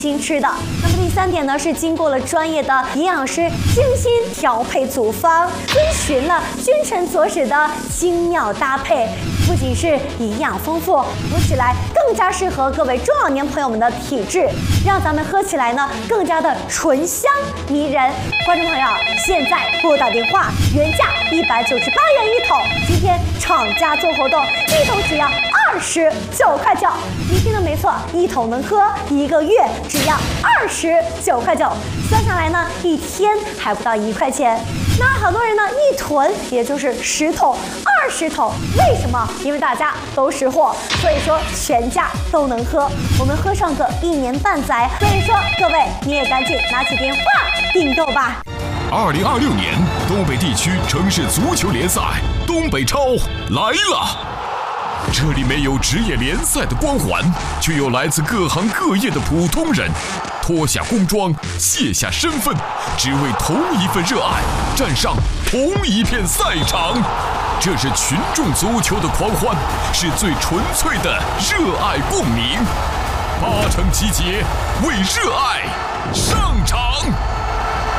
新吃的。那么第3点呢，是经过了专业的营养师精心调配组方，遵循了君臣佐使的精妙搭配，不仅是营养丰富，喝起来更加适合各位中老年朋友们的体质，让咱们喝起来呢更加的醇香迷人。观众朋友，现在拨打电话，原价198元一桶，今天厂家做活动，一桶只要29块9。你听的没错，一桶能喝1个月，只要29块9，算下来呢，一天还不到1块钱。那很多人呢一囤也就是10桶、20桶，为什么？因为大家都识货，所以说全家都能喝，我们喝上个1年半载。所以说各位你也赶紧拿起电话订购吧。 2026年东北地区城市足球联赛东北超来了。这里没有职业联赛的光环，却有来自各行各业的普通人，脱下工装，卸下身份，只为同一份热爱，站上同一片赛场。这是群众足球的狂欢，是最纯粹的热爱共鸣。8城集结，为热爱上场。